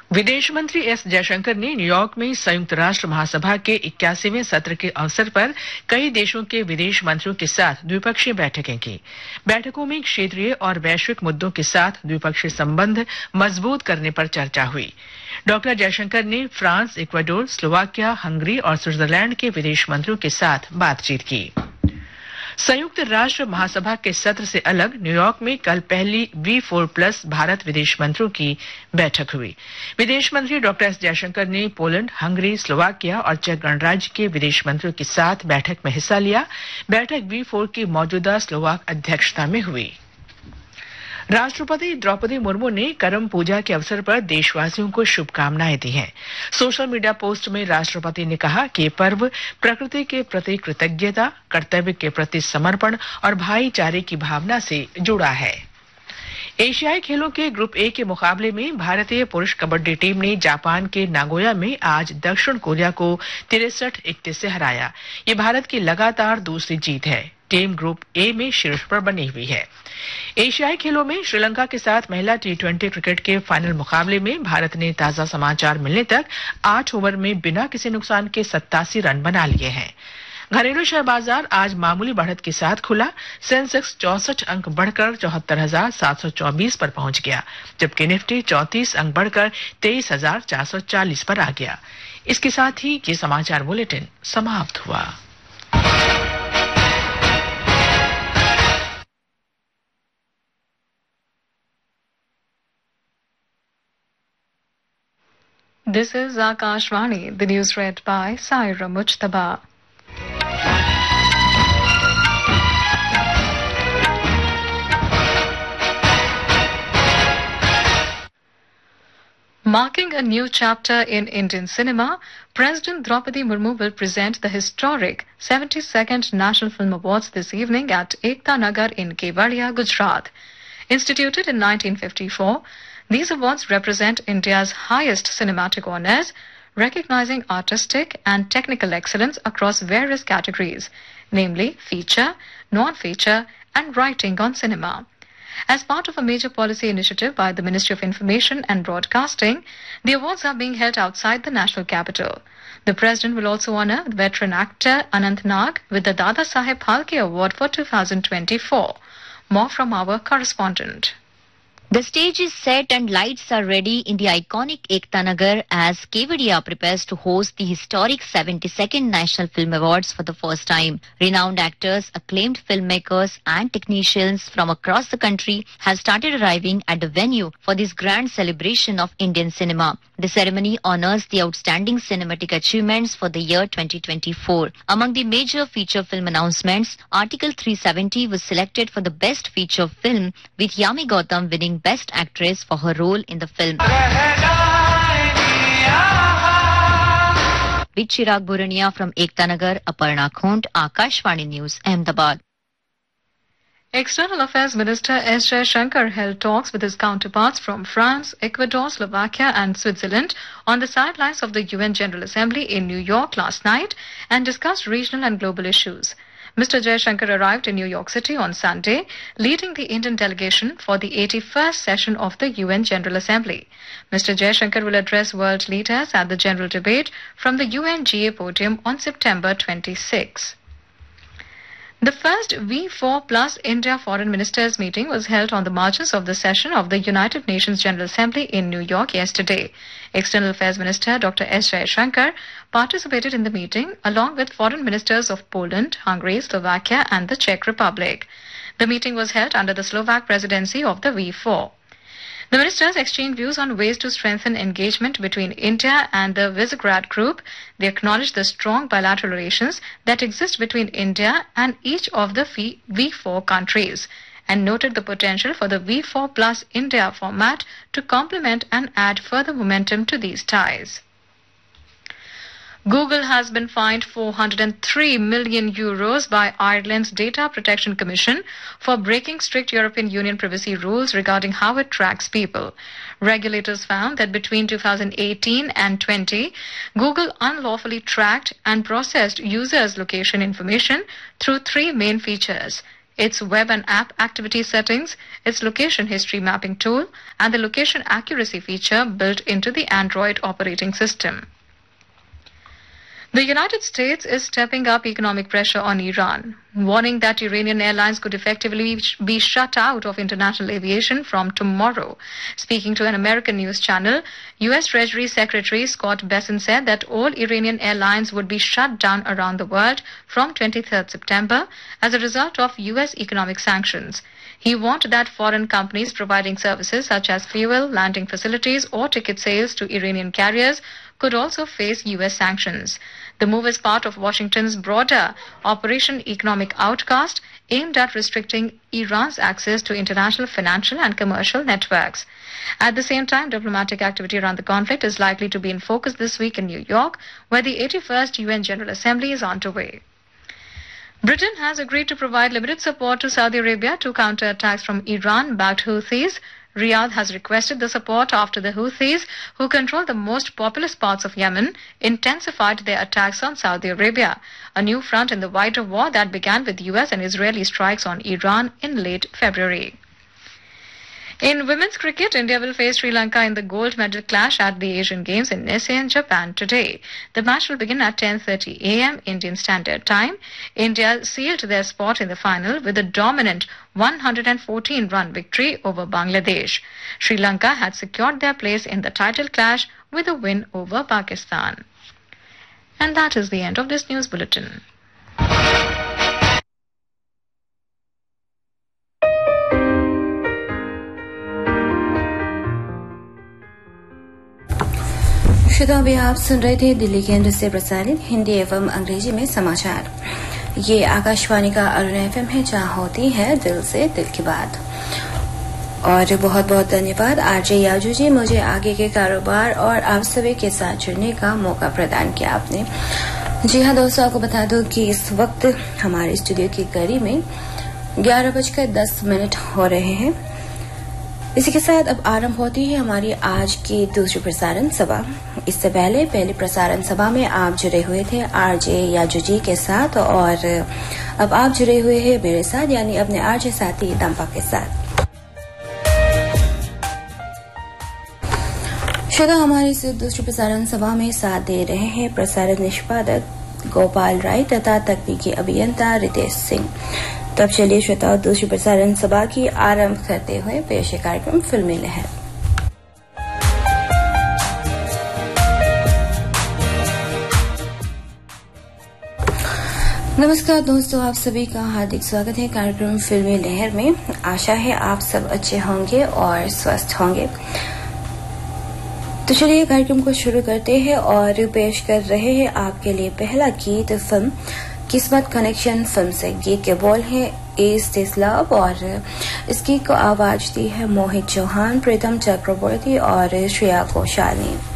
विदेश मंत्री एस जयशंकर ने न्यूयॉर्क में संयुक्त राष्ट्र महासभा के 81वें सत्र के अवसर पर कई देशों के विदेश मंत्रियों के साथ द्विपक्षीय बैठकें की। बैठकों में क्षेत्रीय और वैश्विक मुद्दों के साथ द्विपक्षीय संबंध मजबूत करने पर चर्चा हुई। डॉक्टर जयशंकर ने फ्रांस, इक्वाडोर, स्लोवाकिया, हंगरी और स्विट्जरलैंड के विदेश मंत्रियों के साथ बातचीत की। संयुक्त राष्ट्र महासभा के सत्र से अलग न्यूयॉर्क में कल पहली V4+ भारत विदेश मंत्रियों की बैठक हुई। विदेश मंत्री डॉक्टर एस जयशंकर ने पोलैंड, हंगरी, स्लोवाकिया और चेक गणराज्य के विदेश मंत्रियों के साथ बैठक में हिस्सा लिया। बैठक V4 की मौजूदा स्लोवाक अध्यक्षता में हुई। राष्ट्रपति द्रौपदी मुर्मू ने करम पूजा के अवसर पर देशवासियों को शुभकामनाएं दी हैं। सोशल मीडिया पोस्ट में राष्ट्रपति ने कहा कि ये पर्व प्रकृति के प्रति कृतज्ञता, कर्तव्य के प्रति समर्पण और भाईचारे की भावना से जुड़ा है। एशियाई खेलों के ग्रुप ए के मुकाबले में भारतीय पुरुष कबड्डी टीम ने जापान के नागोया में आज दक्षिण कोरिया को 63-31 से हराया। ये भारत की लगातार दूसरी जीत है। टीम ग्रुप ए में शीर्ष पर बनी हुई है। एशियाई खेलों में श्रीलंका के साथ महिला T20 क्रिकेट के फाइनल मुकाबले में भारत ने ताजा समाचार मिलने तक 8 ओवर में बिना किसी नुकसान के 87 रन बना लिए हैं। घरेलू शेयर बाजार आज मामूली बढ़त के साथ खुला। सेंसेक्स 64 अंक बढ़कर 74,724 पर पहुंच गया, जबकि निफ्टी 34 अंक बढ़कर 23,440 पर आ गया। इसके साथ ही ये समाचार बुलेटिन समाप्त हुआ। This is Akashvani, the news read by Saira Mujtaba. Marking a new chapter in Indian cinema, President Draupadi Murmu will present the historic 72nd National Film Awards this evening at Ekta Nagar in Kevadia, Gujarat. Instituted in 1954, these awards represent India's highest cinematic honors, recognizing artistic and technical excellence across various categories, namely feature, non-feature, and writing on cinema. As part of a major policy initiative by the Ministry of Information and Broadcasting, the awards are being held outside the national capital. The President will also honor veteran actor Anant Nag with the Dada Saheb Phalke Award for 2024. More from our correspondent. The stage is set and lights are ready in the iconic Ekta Nagar as Kevadia prepares to host the historic 72nd National Film Awards for the first time. Renowned actors, acclaimed filmmakers and technicians from across the country have started arriving at the venue for this grand celebration of Indian cinema. The ceremony honors the outstanding cinematic achievements for the year 2024. Among the major feature film announcements, Article 370 was selected for the best feature film, with Yami Gautam winning Best Actress for her role in the film. With Chirag Burania from Ekta Nagar, Aparna Khont, Akashvani News, Ahmedabad. External Affairs Minister S. Jaishankar held talks with his counterparts from France, Ecuador, Slovakia and Switzerland on the sidelines of the UN General Assembly in New York last night and discussed regional and global issues. Mr. Jaishankar arrived in New York City on Sunday, leading the Indian delegation for the 81st session of the UN General Assembly. Mr. Jaishankar will address world leaders at the general debate from the UNGA podium on September 26. The first V4+ India Foreign Ministers meeting was held on the margins of the session of the United Nations General Assembly in New York yesterday. External Affairs Minister Dr. S. Jaishankar participated in the meeting along with foreign ministers of Poland, Hungary, Slovakia and the Czech Republic. The meeting was held under the Slovak presidency of the V4. The ministers exchanged views on ways to strengthen engagement between India and the Visegrad Group. They acknowledged the strong bilateral relations that exist between India and each of the V4 countries and noted the potential for the V4+ India format to complement and add further momentum to these ties. Google has been fined 403 million euros by Ireland's Data Protection Commission for breaking strict European Union privacy rules regarding how it tracks people. Regulators found that between 2018 and 20, Google unlawfully tracked and processed users' location information through three main features: its web and app activity settings, its location history mapping tool, and the location accuracy feature built into the Android operating system. The United States is stepping up economic pressure on Iran, warning that Iranian airlines could effectively be shut out of international aviation from tomorrow. Speaking to an American news channel, U.S. Treasury Secretary Scott Bessent said that all Iranian airlines would be shut down around the world from 23rd September as a result of U.S. economic sanctions. He warned that foreign companies providing services such as fuel, landing facilities, or ticket sales to Iranian carriers could also face U.S. sanctions. The move is part of Washington's broader Operation Economic Outcast aimed at restricting Iran's access to international financial and commercial networks. At the same time, diplomatic activity around the conflict is likely to be in focus this week in New York, where the 81st UN General Assembly is underway. Britain has agreed to provide limited support to Saudi Arabia to counter attacks from Iran-backed Houthis. Riyadh has requested the support after the Houthis, who control the most populous parts of Yemen, intensified their attacks on Saudi Arabia, a new front in the wider war that began with US and Israeli strikes on Iran in late February. In women's cricket, India will face Sri Lanka in the gold medal clash at the Asian Games in Nisei, Japan today. The match will begin at 10:30 a.m. Indian Standard Time. India sealed their spot in the final with a dominant 114-run victory over Bangladesh. Sri Lanka had secured their place in the title clash with a win over Pakistan. And that is the end of this news bulletin. श्रोताओं, अभी आप सुन रहे थे दिल्ली केंद्र से प्रसारित हिंदी एवं अंग्रेजी में समाचार। ये आकाशवाणी का अरुण एफएम है, जहां होती है दिल से दिल की बात। और बहुत बहुत धन्यवाद आरजे याजू जी, मुझे आगे के कारोबार और आप सभी के साथ जुड़ने का मौका प्रदान किया आपने। जी हाँ दोस्तों, आपको बता दूं कि इस वक्त हमारे स्टूडियो की घड़ी में 11:10 हो रहे हैं। इसी के साथ अब आरंभ होती है हमारी आज की दूसरी प्रसारण सभा। इससे पहले प्रसारण सभा में आप जुड़े हुए थे आरजे याजू जी के साथ, और अब आप जुड़े हुए हैं मेरे साथ, यानी अपने आरजे साथी दंपा के साथ। श्रोता, हमारी इस दूसरी प्रसारण सभा में साथ दे रहे हैं प्रसारण निष्पादक गोपाल राय तथा तकनीकी अभियंता रितेश सिंह। तब चलिए श्रोताओं, दूसरी प्रसारण सभा की आरंभ करते हुए पेश है कार्यक्रम फिल्मी लहर। नमस्कार दोस्तों, आप सभी का हार्दिक स्वागत है कार्यक्रम फिल्मी लहर में। आशा है आप सब अच्छे होंगे और स्वस्थ होंगे। तो चलिए कार्यक्रम को शुरू करते हैं और पेश कर रहे हैं आपके लिए पहला गीत फिल्म किस्मत कनेक्शन फिल्म से। गीत के बोल हैं इज दिस लव, और इस गीत को आवाज दी है मोहित चौहान, प्रीतम चक्रवर्ती और श्रेया घोषाल ने।